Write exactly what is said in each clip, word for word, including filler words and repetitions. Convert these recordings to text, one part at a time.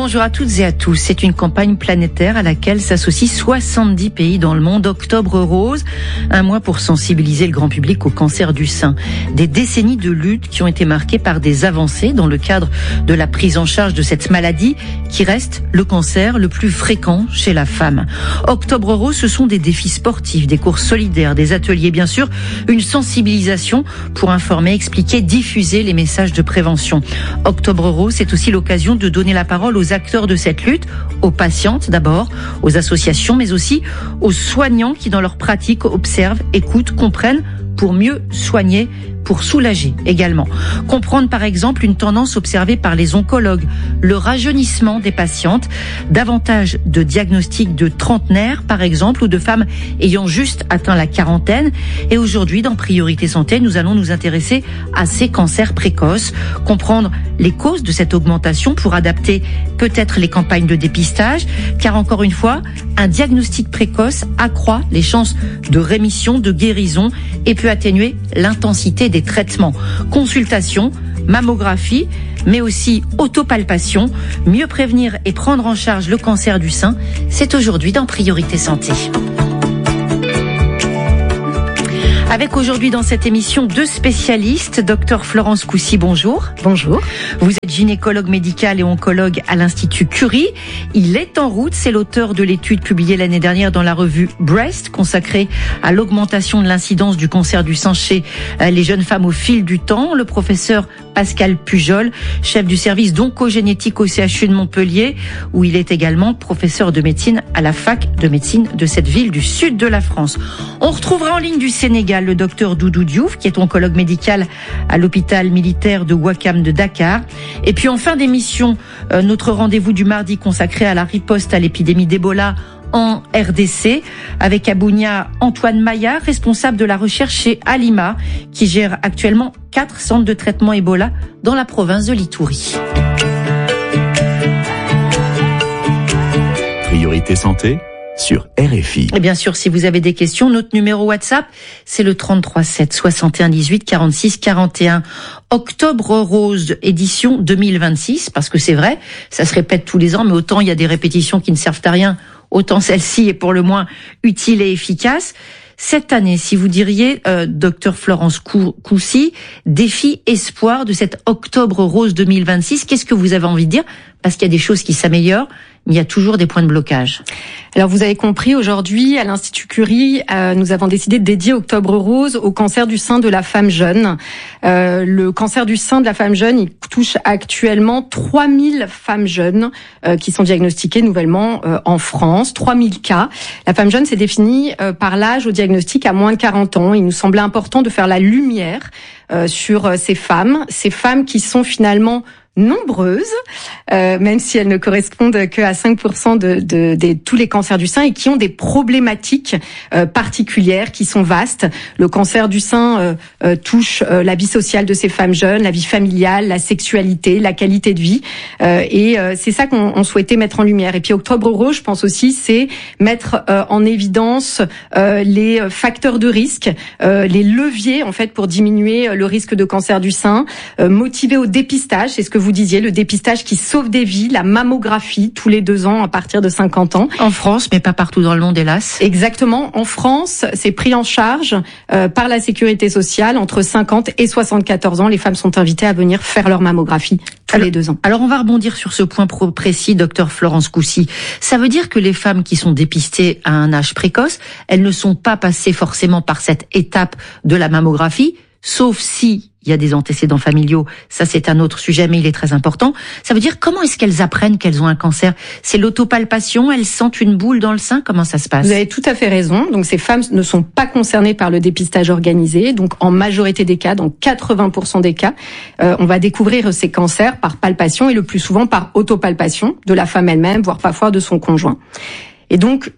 bonjour à toutes et à tous. C'est une campagne planétaire à laquelle s'associent soixante-dix pays dans le monde. Octobre Rose, un mois pour sensibiliser le grand public au cancer du sein. Des décennies de lutte qui ont été marquées par des avancées dans le cadre de la prise en charge de cette maladie qui reste le cancer le plus fréquent chez la femme. Octobre Rose, ce sont des défis sportifs, des courses solidaires, des ateliers, bien sûr, une sensibilisation pour informer, expliquer, diffuser les messages de prévention. Octobre Rose, c'est aussi l'occasion de donner la parole aux acteurs de cette lutte, aux patientes d'abord, aux associations, mais aussi aux soignants qui, dans leur pratique, observent, écoutent, comprennent pour mieux soigner, pour soulager également. Comprendre par exemple une tendance observée par les oncologues, le rajeunissement des patientes, davantage de diagnostics de trentenaires par exemple ou de femmes ayant juste atteint la quarantaine. Et aujourd'hui dans Priorité Santé, nous allons nous intéresser à ces cancers précoces, comprendre les causes de cette augmentation pour adapter peut-être les campagnes de dépistage, car encore une fois, un diagnostic précoce accroît les chances de rémission, de guérison et peut atténuer l'intensité des traitements. Consultation, mammographie, mais aussi autopalpation, mieux prévenir et prendre en charge le cancer du sein, c'est aujourd'hui dans Priorité Santé. Avec aujourd'hui dans cette émission deux spécialistes, docteur Florence Coucy, bonjour. Bonjour. Vous êtes gynécologue médicale et oncologue à l'Institut Curie. Il est en route, c'est l'auteur de l'étude publiée l'année dernière dans la revue Breast, consacrée à l'augmentation de l'incidence du cancer du sein chez les jeunes femmes au fil du temps. Le professeur Pascal Pujol, chef du service d'oncogénétique au C H U de Montpellier, où il est également professeur de médecine à la fac de médecine de cette ville du sud de la France. On retrouvera en ligne du Sénégal le docteur Doudou Diouf, qui est oncologue médical à l'hôpital militaire de Ouakam de Dakar. Et puis en fin d'émission, euh, notre rendez-vous du mardi consacré à la riposte à l'épidémie d'Ebola en R D C, avec à Bunia Antoine Maillard, responsable de la recherche chez Alima, qui gère actuellement quatre centres de traitement Ebola dans la province de l'Itourie. Priorité Santé sur R F I. Et bien sûr, si vous avez des questions, notre numéro WhatsApp, c'est le trente-trois sept soixante et un dix-huit quarante-six quarante et un. Octobre Rose, édition deux mille vingt-six, parce que c'est vrai, ça se répète tous les ans, mais autant il y a des répétitions qui ne servent à rien, autant celle-ci est pour le moins utile et efficace. Cette année, si vous diriez, euh, docteur Florence Coucy, défi espoir de cet Octobre Rose deux mille vingt-six, qu'est-ce que vous avez envie de dire? Parce qu'il y a des choses qui s'améliorent, mais il y a toujours des points de blocage. Alors vous avez compris, aujourd'hui à l'Institut Curie, euh, nous avons décidé de dédier Octobre Rose au cancer du sein de la femme jeune. Euh, le cancer du sein de la femme jeune, il touche actuellement trois mille femmes jeunes euh, qui sont diagnostiquées nouvellement euh, en France, trois mille cas. La femme jeune, c'est défini euh, par l'âge au diagnostic à moins de quarante ans. Il nous semblait important de faire la lumière euh, sur euh, ces femmes, ces femmes qui sont finalement nombreuses, euh, même si elles ne correspondent que à cinq pour cent de, de, de tous les cancers du sein et qui ont des problématiques euh, particulières qui sont vastes. Le cancer du sein euh, euh, touche euh, la vie sociale de ces femmes jeunes, la vie familiale, la sexualité, la qualité de vie, euh, et euh, c'est ça qu'on on souhaitait mettre en lumière. Et puis Octobre Rose, je pense aussi, c'est mettre euh, en évidence euh, les facteurs de risque, euh, les leviers en fait pour diminuer le risque de cancer du sein, euh, motiver au dépistage, c'est ce que vous disiez, le dépistage qui sauve des vies, la mammographie tous les deux ans à partir de cinquante ans. En France, mais pas partout dans le monde, hélas. Exactement. En France, c'est pris en charge euh, par la sécurité sociale entre cinquante et soixante-quatorze ans. Les femmes sont invitées à venir faire leur mammographie tous alors, les deux ans. Alors on va rebondir sur ce point précis, docteur Florence Coucy. Ça veut dire que les femmes qui sont dépistées à un âge précoce, elles ne sont pas passées forcément par cette étape de la mammographie, sauf si il y a des antécédents familiaux, ça c'est un autre sujet, mais il est très important. Ça veut dire, comment est-ce qu'elles apprennent qu'elles ont un cancer? C'est l'autopalpation, elles sentent une boule dans le sein? Comment ça se passe? Vous avez tout à fait raison. Donc ces femmes ne sont pas concernées par le dépistage organisé. Donc en majorité des cas, dans quatre-vingts pour cent des cas, euh, on va découvrir ces cancers par palpation et le plus souvent par autopalpation de la femme elle-même, voire parfois de son conjoint. Et donc,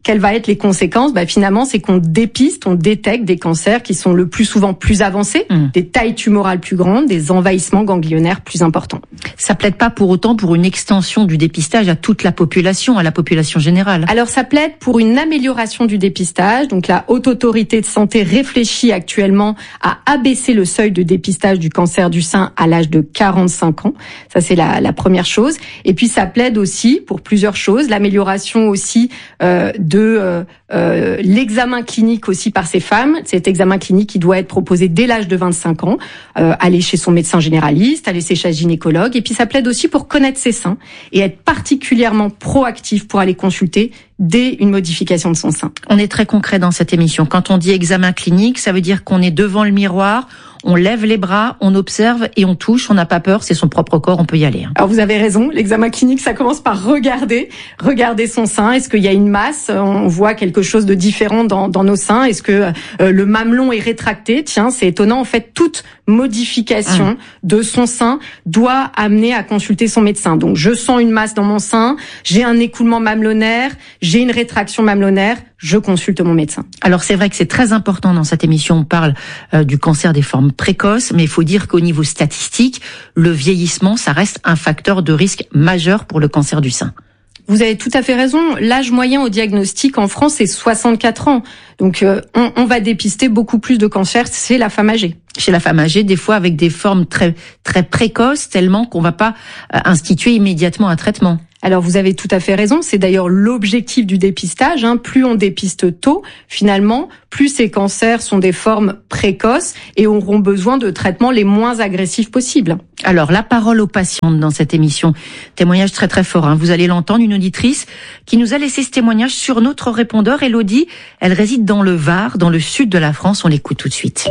quelles vont être les conséquences? Bah, finalement, c'est qu'on dépiste, on détecte des cancers qui sont le plus souvent plus avancés, mmh. des tailles tumorales plus grandes, des envahissements ganglionnaires plus importants. Ça plaide pas pour autant pour une extension du dépistage à toute la population, à la population générale? Alors, ça plaide pour une amélioration du dépistage. Donc, la Haute Autorité de Santé réfléchit actuellement à abaisser le seuil de dépistage du cancer du sein à l'âge de quarante-cinq ans. Ça, c'est la, la première chose. Et puis, ça plaide aussi pour plusieurs choses. L'amélioration aussi euh, de euh, euh, l'examen clinique aussi par ces femmes. Cet examen clinique qui doit être proposé dès l'âge de vingt-cinq ans, euh, aller chez son médecin généraliste, aller chez sa gynécologue. Et puis ça plaide aussi pour connaître ses seins et être particulièrement proactif pour aller consulter dès une modification de son sein. On est très concret dans cette émission. Quand on dit examen clinique, ça veut dire qu'on est devant le miroir, on lève les bras, on observe et on touche, on n'a pas peur, c'est son propre corps, on peut y aller. Alors vous avez raison, l'examen clinique, ça commence par regarder, regarder son sein. Est-ce qu'il y a une masse? On voit quelque chose de différent dans, dans nos seins. Est-ce que euh, le mamelon est rétracté? Tiens, c'est étonnant. En fait, toute modification mmh. de son sein doit amener à consulter son médecin. Donc, je sens une masse dans mon sein, j'ai un écoulement mamelonnaire, j'ai une rétraction mamelonnaire, je consulte mon médecin. Alors, c'est vrai que c'est très important dans cette émission. On parle euh, du cancer des formes précoces, mais il faut dire qu'au niveau statistique, le vieillissement, ça reste un facteur de risque majeur pour le cancer du sein. Vous avez tout à fait raison. L'âge moyen au diagnostic en France, c'est soixante-quatre ans. Donc, euh, on, on va dépister beaucoup plus de cancers chez la femme âgée. Chez la femme âgée, des fois avec des formes très très précoces, tellement qu'on va pas euh, instituer immédiatement un traitement. Alors, vous avez tout à fait raison. C'est d'ailleurs l'objectif du dépistage. Hein. Plus on dépiste tôt, finalement, plus ces cancers sont des formes précoces et auront besoin de traitements les moins agressifs possibles. Alors, la parole aux patientes dans cette émission. Témoignage très très fort. Hein. Vous allez l'entendre, une auditrice qui nous a laissé ce témoignage sur notre répondeur. Elodie, elle réside dans le Var, dans le sud de la France. On l'écoute tout de suite.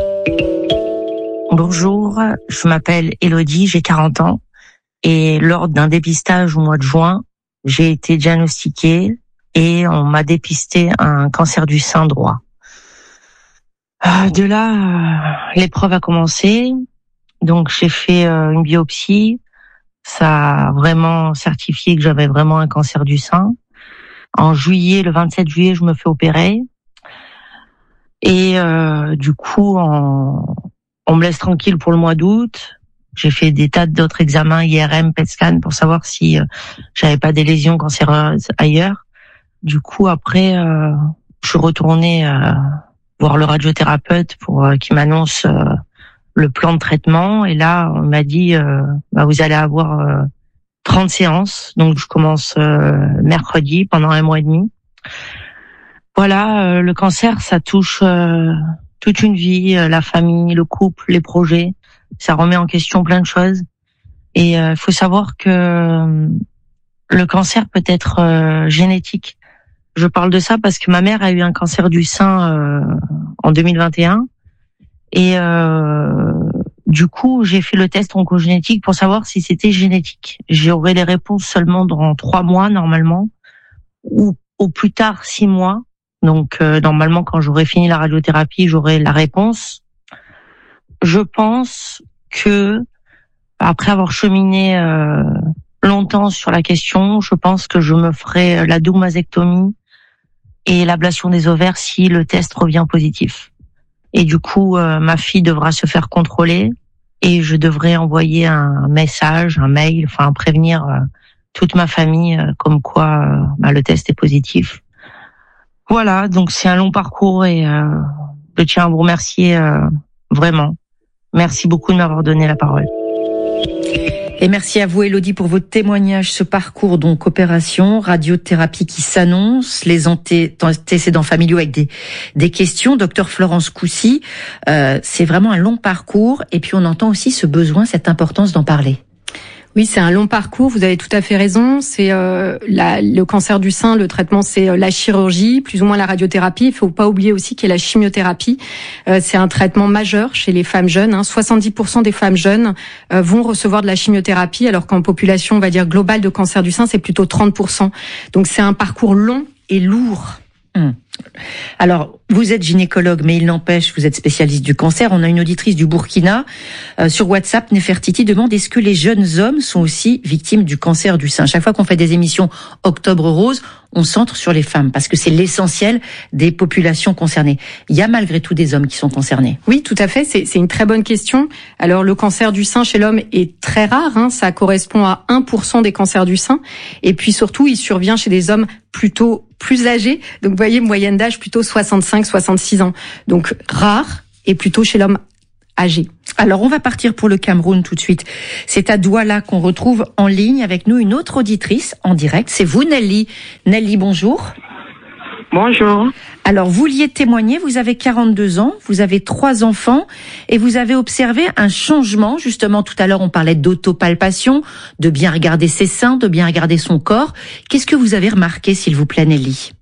Bonjour, je m'appelle Elodie, j'ai quarante ans. Et lors d'un dépistage au mois de juin, j'ai été diagnostiquée et on m'a dépisté un cancer du sein droit. Euh, de là, euh, l'épreuve a commencé. Donc j'ai fait euh, une biopsie. Ça a vraiment certifié que j'avais vraiment un cancer du sein. En juillet, le vingt-sept juillet, je me fais opérer. Et euh, du coup, on, on me laisse tranquille pour le mois d'août. J'ai fait des tas d'autres examens, I R M, P E T scan, pour savoir si euh, j'avais pas des lésions cancéreuses ailleurs. Du coup, après, euh, je suis retournée euh, voir le radiothérapeute pour euh, qu'il m'annonce euh, le plan de traitement. Et là, on m'a dit, euh, bah, vous allez avoir euh, trente séances. Donc, je commence euh, mercredi pendant un mois et demi. Voilà, euh, le cancer, ça touche euh, toute une vie, euh, la famille, le couple, les projets. Ça remet en question plein de choses. Et il euh, faut savoir que euh, le cancer peut être euh, génétique. Je parle de ça parce que ma mère a eu un cancer du sein euh, en deux mille vingt et un. Et euh, du coup, j'ai fait le test oncogénétique pour savoir si c'était génétique. J'aurai les réponses seulement dans trois mois normalement, ou au plus tard six mois. Donc euh, normalement, quand j'aurai fini la radiothérapie, j'aurai la réponse. Je pense que, après avoir cheminé euh, longtemps sur la question, je pense que je me ferai la double mastectomie et l'ablation des ovaires si le test revient positif. Et du coup, euh, ma fille devra se faire contrôler et je devrais envoyer un message, un mail, enfin prévenir euh, toute ma famille euh, comme quoi euh, bah, le test est positif. Voilà, donc c'est un long parcours et euh, je tiens à vous remercier euh, vraiment. Merci beaucoup de m'avoir donné la parole. Et merci à vous, Elodie, pour votre témoignage. Ce parcours, donc, opération, radiothérapie qui s'annonce, les antécédents familiaux avec des, des questions. Docteur Florence Coucy, euh, c'est vraiment un long parcours. Et puis, on entend aussi ce besoin, cette importance d'en parler. Oui, c'est un long parcours, vous avez tout à fait raison. C'est euh, la, le cancer du sein, le traitement, c'est euh, la chirurgie, plus ou moins la radiothérapie. Il faut pas oublier aussi qu'il y a la chimiothérapie. Euh, c'est un traitement majeur chez les femmes jeunes. Hein. soixante-dix pour cent des femmes jeunes euh, vont recevoir de la chimiothérapie, alors qu'en population, on va dire globale de cancer du sein, c'est plutôt trente pour cent. Donc c'est un parcours long et lourd. Hum. Alors, vous êtes gynécologue, mais il n'empêche, vous êtes spécialiste du cancer. On a une auditrice du Burkina euh, sur WhatsApp. Nefertiti demande, est-ce que les jeunes hommes sont aussi victimes du cancer du sein? Chaque fois qu'on fait des émissions Octobre Rose, on centre sur les femmes parce que c'est l'essentiel des populations concernées. Il y a malgré tout des hommes qui sont concernés. Oui, tout à fait. C'est, c'est une très bonne question. Alors, le cancer du sein chez l'homme est très rare. Hein, ça correspond à un pour cent des cancers du sein. Et puis surtout, il survient chez des hommes plutôt plus âgés. Donc, vous voyez, moyenne d'âge plutôt soixante-cinq, soixante-six ans. Donc, rare et plutôt chez l'homme âgé. Alors, on va partir pour le Cameroun tout de suite. C'est à Douala qu'on retrouve en ligne avec nous une autre auditrice en direct. C'est vous, Nelly. Nelly, bonjour. Bonjour. Alors, vous vouliez témoigner, vous avez quarante-deux ans, vous avez trois enfants et vous avez observé un changement. Justement, tout à l'heure, on parlait d'autopalpation, de bien regarder ses seins, de bien regarder son corps. Qu'est-ce que vous avez remarqué, s'il vous plaît, Nelly?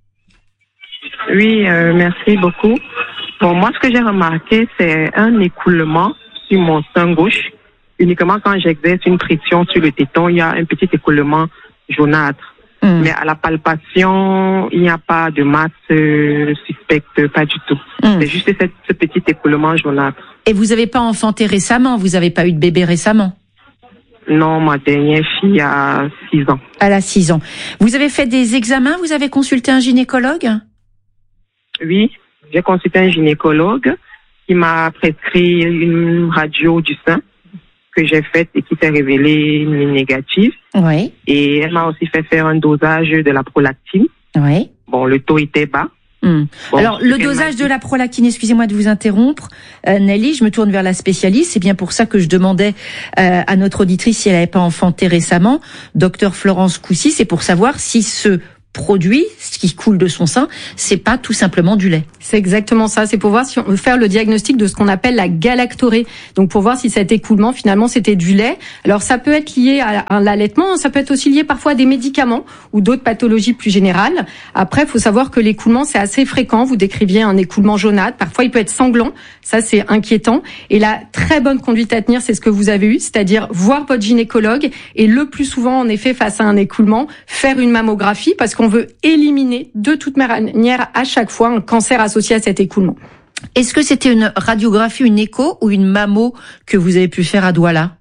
Oui, euh, merci beaucoup. Bon, moi, ce que j'ai remarqué, c'est un écoulement sur mon sein gauche. Uniquement quand j'exerce une pression sur le téton, il y a un petit écoulement jaunâtre. Mmh. Mais à la palpation, il n'y a pas de masse euh, suspecte, pas du tout. Mmh. C'est juste cette, ce petit écoulement jaunâtre. Et vous n'avez pas enfanté récemment? Vous n'avez pas eu de bébé récemment? Non, ma dernière fille a six ans. Elle a six ans. Vous avez fait des examens? Vous avez consulté un gynécologue? Oui, j'ai consulté un gynécologue qui m'a prescrit une radio du sein que j'ai faite et qui s'est révélée négative. Oui. Et elle m'a aussi fait faire un dosage de la prolactine. Oui. Bon, le taux était bas. Hum. Bon, alors, le dosage dit... de la prolactine, excusez-moi de vous interrompre, euh, Nelly, je me tourne vers la spécialiste. C'est bien pour ça que je demandais euh, à notre auditrice si elle n'avait pas enfanté récemment, docteur Florence Coucy, c'est pour savoir si ce produit, ce qui coule de son sein, c'est pas tout simplement du lait. C'est exactement ça. C'est pour voir si on veut faire le diagnostic de ce qu'on appelle la galactorée. Donc pour voir si cet écoulement finalement c'était du lait. Alors ça peut être lié à l'allaitement, ça peut être aussi lié parfois à des médicaments ou d'autres pathologies plus générales. Après, il faut savoir que l'écoulement c'est assez fréquent. Vous décriviez un écoulement jaunâtre. Parfois il peut être sanglant. Ça c'est inquiétant. Et la très bonne conduite à tenir, c'est ce que vous avez eu, c'est-à-dire voir votre gynécologue et le plus souvent en effet face à un écoulement, faire une mammographie parce qu'on veut éliminer de toute manière à chaque fois un cancer associé à cet écoulement. Est-ce que c'était une radiographie, une écho ou une mammo que vous avez pu faire à Douala?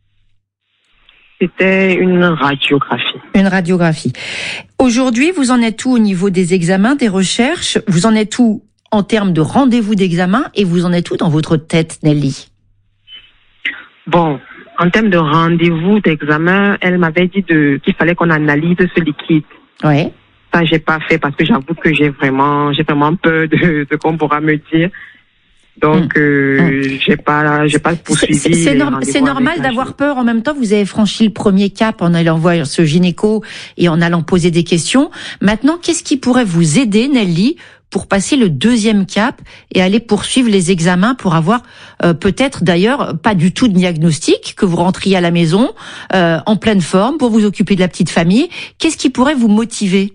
C'était une radiographie. Une radiographie. Aujourd'hui, vous en êtes où au niveau des examens, des recherches? Vous en êtes où en termes de rendez-vous d'examen et vous en êtes où dans votre tête, Nelly? Bon, en termes de rendez-vous d'examen, elle m'avait dit de, qu'il fallait qu'on analyse ce liquide. Oui. Ça, j'ai pas fait parce que j'avoue que j'ai vraiment, j'ai vraiment peur de ce qu'on pourra me dire. Donc, euh, mmh. j'ai pas, j'ai pas poursuivi. C'est, c'est, norm- c'est normal d'avoir peur. En même temps, vous avez franchi le premier cap en allant voir ce gynéco et en allant poser des questions. Maintenant, qu'est-ce qui pourrait vous aider, Nelly, pour passer le deuxième cap et aller poursuivre les examens pour avoir euh, peut-être d'ailleurs pas du tout de diagnostic, que vous rentriez à la maison euh, en pleine forme pour vous occuper de la petite famille? Qu'est-ce qui pourrait vous motiver?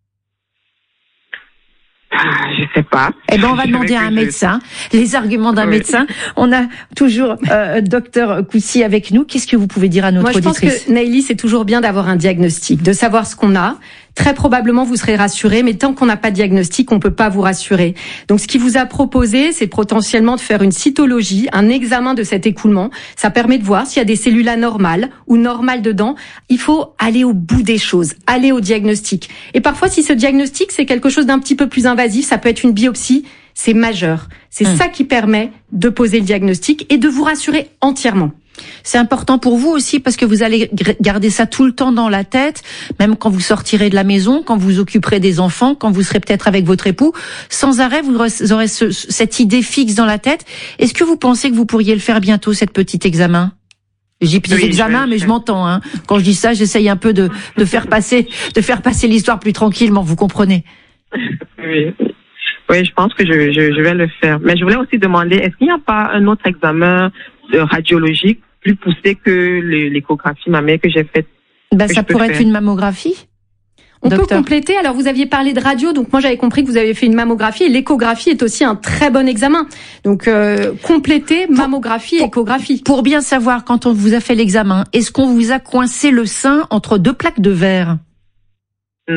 Je sais pas. Eh ben, on va demander à un médecin. Les arguments d'un oui. médecin. On a toujours euh, docteur Coucy avec nous. Qu'est-ce que vous pouvez dire à notre auditrice? Moi, je auditrice? pense que, Nelly, c'est toujours bien d'avoir un diagnostic, de savoir ce qu'on a. Très probablement, vous serez rassuré, mais tant qu'on n'a pas de diagnostic, on peut pas vous rassurer. Donc, ce qu'il vous a proposé, c'est potentiellement de faire une cytologie, un examen de cet écoulement. Ça permet de voir s'il y a des cellules anormales ou normales dedans. Il faut aller au bout des choses, aller au diagnostic. Et parfois, si ce diagnostic, c'est quelque chose d'un petit peu plus invasif, ça peut être une biopsie, c'est majeur. C'est mmh. ça qui permet de poser le diagnostic et de vous rassurer entièrement. C'est important pour vous aussi parce que vous allez garder ça tout le temps dans la tête, même quand vous sortirez de la maison, quand vous occuperez des enfants, quand vous serez peut-être avec votre époux. Sans arrêt, vous aurez ce, cette idée fixe dans la tête. Est-ce que vous pensez que vous pourriez le faire bientôt, cette petite examen? J'ai petit oui, examen, je mais je m'entends. Hein. Quand je dis ça, j'essaye un peu de, de faire passer, de faire passer l'histoire plus tranquillement. Vous comprenez? Oui. Oui, je pense que je, je, je vais le faire. Mais je voulais aussi demander, est-ce qu'il n'y a pas un autre examen radiologique plus poussé que l'échographie mammaire que j'ai faite? Ben, ça pourrait être une mammographie. On Docteur. peut compléter. Alors, vous aviez parlé de radio, donc moi j'avais compris que vous avez fait une mammographie. Et l'échographie est aussi un très bon examen. Donc, euh, compléter mammographie et échographie. Pour bien savoir, quand on vous a fait l'examen, est-ce qu'on vous a coincé le sein entre deux plaques de verre? Non.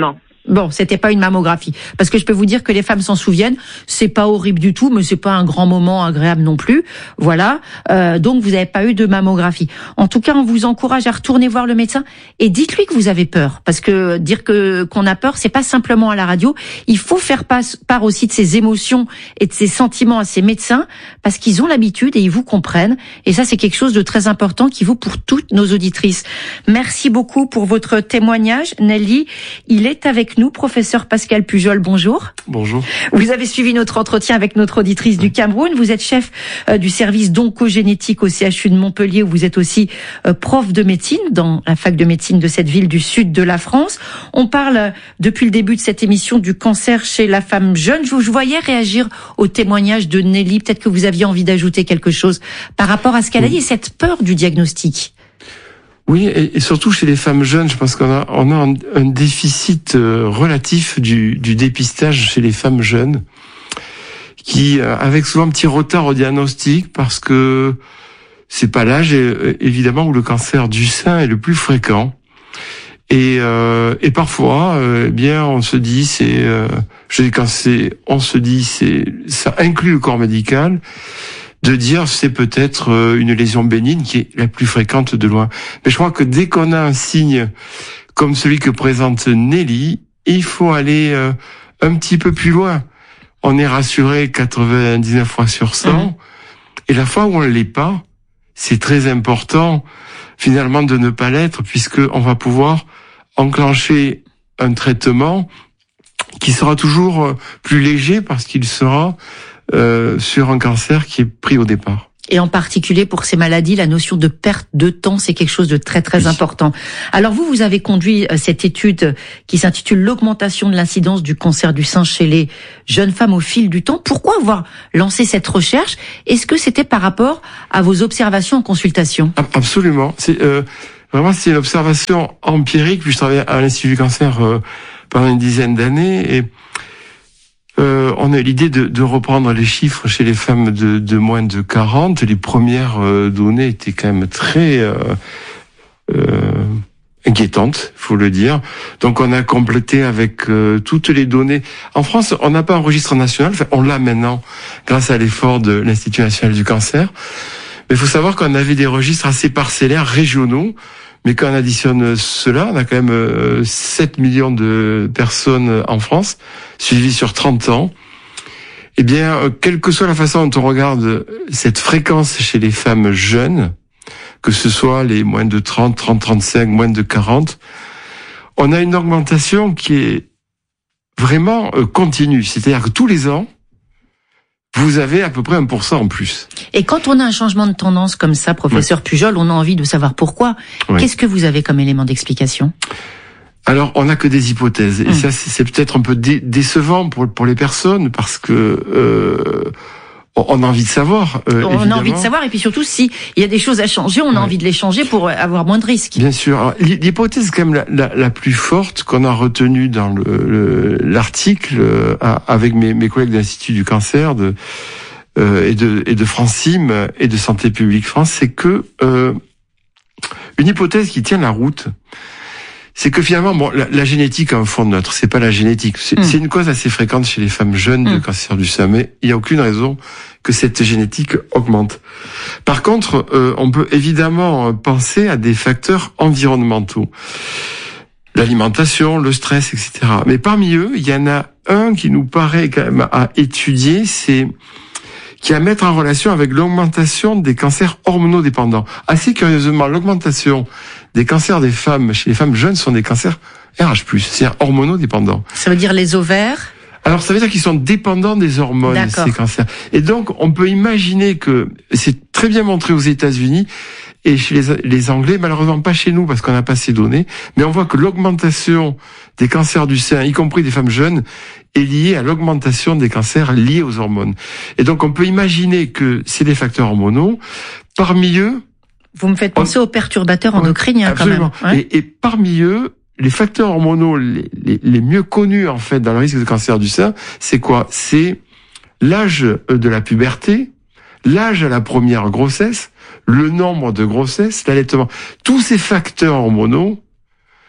Bon, c'était pas une mammographie, parce que je peux vous dire que les femmes s'en souviennent. C'est pas horrible du tout, mais c'est pas un grand moment agréable non plus. Voilà. Euh, donc vous n'avez pas eu de mammographie. En tout cas, on vous encourage à retourner voir le médecin et dites-lui que vous avez peur, parce que dire que qu'on a peur, c'est pas simplement à la radio. Il faut faire part aussi de ses émotions et de ses sentiments à ses médecins, parce qu'ils ont l'habitude et ils vous comprennent. Et ça, c'est quelque chose de très important qui vaut pour toutes nos auditrices. Merci beaucoup pour votre témoignage, Nelly. Il est avec nous, professeur Pascal Pujol, bonjour. Bonjour. Vous avez suivi notre entretien avec notre auditrice du Cameroun. Vous êtes chef euh, du service d'oncogénétique au C H U de Montpellier, où vous êtes aussi euh, prof de médecine dans la fac de médecine de cette ville du sud de la France. On parle euh, depuis le début de cette émission du cancer chez la femme jeune. Je vous voyais réagir au témoignage de Nelly. Peut-être que vous aviez envie d'ajouter quelque chose par rapport à ce qu'elle a dit et cette peur du diagnostic. Oui, et, et surtout chez les femmes jeunes, je pense qu'on a, on a un, un déficit euh, relatif du, du dépistage chez les femmes jeunes, qui, euh, avec souvent un petit retard au diagnostic, parce que c'est pas l'âge, évidemment, où le cancer du sein est le plus fréquent. Et, euh, et parfois, euh, eh bien, on se dit, c'est, euh, je dis quand c'est, on se dit, c'est, ça inclut le corps médical, de dire c'est peut-être une lésion bénigne qui est la plus fréquente de loin. Mais je crois que dès qu'on a un signe comme celui que présente Nelly, il faut aller euh, un petit peu plus loin. On est rassuré quatre-vingt-dix-neuf fois sur cent, mmh. et la fois où on ne l'est pas, c'est très important finalement de ne pas l'être, puisque on va pouvoir enclencher un traitement qui sera toujours plus léger parce qu'il sera Euh, sur un cancer qui est pris au départ. Et en particulier pour ces maladies, la notion de perte de temps, c'est quelque chose de très très oui. important. Alors vous, vous avez conduit cette étude qui s'intitule l'augmentation de l'incidence du cancer du sein chez les jeunes femmes au fil du temps. Pourquoi avoir lancé cette recherche? Est-ce que c'était par rapport à vos observations en consultation? Absolument. C'est euh, vraiment c'est une observation empirique. Puis je travaillais à l'Institut du cancer euh, pendant une dizaine d'années et Euh, on a eu l'idée de, de reprendre les chiffres chez les femmes de, de moins de quarante. Les premières euh, données étaient quand même très euh, euh, inquiétantes, faut le dire. Donc on a complété avec euh, toutes les données. En France, on n'a pas un registre national. Enfin, on l'a maintenant grâce à l'effort de l'Institut national du cancer. Mais il faut savoir qu'on avait des registres assez parcellaires, régionaux. Mais quand on additionne cela, on a quand même euh, sept millions de personnes en France, suivies sur trente ans. Eh bien, euh, quelle que soit la façon dont on regarde cette fréquence chez les femmes jeunes, que ce soit les moins de trente, trente, trente-cinq, moins de quarante, on a une augmentation qui est vraiment euh, continue. C'est-à-dire que tous les ans, vous avez à peu près un pour cent en plus. Et quand on a un changement de tendance comme ça, professeur oui. Pujol, on a envie de savoir pourquoi. Oui. Qu'est-ce que vous avez comme élément d'explication? Alors, on n'a que des hypothèses. Et mmh. ça, c'est peut-être un peu dé- décevant pour, pour les personnes, parce que euh, on a envie de savoir. Euh, on évidemment. a envie de savoir, et puis surtout, s'il y a des choses à changer, on a ouais. envie de les changer pour avoir moins de risques. Bien sûr. Alors, l'hypothèse quand même la, la, la plus forte qu'on a retenue dans le, le, l'article euh, avec mes, mes collègues de l'Institut du cancer de, euh, et, de, et de Francim et de Santé publique France, c'est que euh, une hypothèse qui tient la route, c'est que finalement, bon, la, la génétique a un fond neutre. C'est pas la génétique. C'est, mmh. c'est une cause assez fréquente chez les femmes jeunes de mmh. cancer du sein, mais il n'y a aucune raison que cette génétique augmente. Par contre, euh, on peut évidemment penser à des facteurs environnementaux. L'alimentation, le stress, et cetera. Mais parmi eux, il y en a un qui nous paraît quand même à étudier, c'est qui a à mettre en relation avec l'augmentation des cancers hormonodépendants. Assez curieusement, l'augmentation des cancers des femmes chez les femmes jeunes sont des cancers R H plus, c'est-à-dire hormonodépendants. Ça veut dire les ovaires? Alors, ça veut dire qu'ils sont dépendants des hormones, D'accord. ces cancers. Et donc, on peut imaginer que c'est très bien montré aux États-Unis et chez les, les Anglais, malheureusement pas chez nous parce qu'on n'a pas ces données, mais on voit que l'augmentation des cancers du sein, y compris des femmes jeunes, est liée à l'augmentation des cancers liés aux hormones. Et donc, on peut imaginer que c'est des facteurs hormonaux. Parmi eux... Vous me faites penser on... aux perturbateurs endocriniens, absolument. Quand même. Ouais. Et, et parmi eux, les facteurs hormonaux les, les, les mieux connus, en fait, dans le risque de cancer du sein, c'est quoi? C'est l'âge de la puberté, l'âge à la première grossesse, le nombre de grossesses, l'allaitement. Tous ces facteurs hormonaux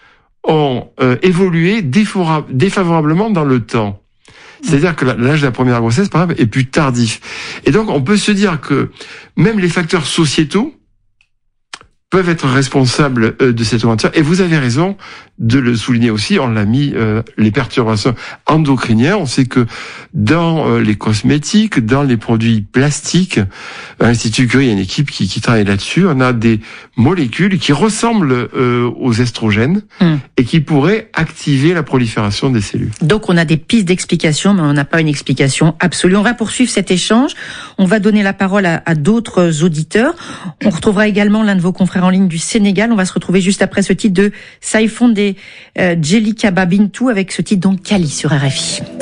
ont euh, évolué défora- défavorablement dans le temps. C'est-à-dire que l'âge de la première grossesse, par exemple, est plus tardif. Et donc, on peut se dire que même les facteurs sociétaux peuvent être responsables euh, de cette augmentation. Et vous avez raison de le souligner aussi, on l'a mis, euh, les perturbations endocriniennes. On sait que dans euh, les cosmétiques, dans les produits plastiques, à l'Institut Curie, il y a une équipe qui, qui travaille là-dessus. On a des molécules qui ressemblent euh, aux estrogènes mmh. et qui pourraient activer la prolifération des cellules. Donc on a des pistes d'explication, mais on n'a pas une explication absolue. On va poursuivre cet échange. On va donner la parole à, à d'autres auditeurs. On retrouvera également l'un de vos confrères en ligne du Sénégal. On va se retrouver juste après ce titre de Saïfon des euh, Djelika Babintou avec ce titre donc Kali sur R F I.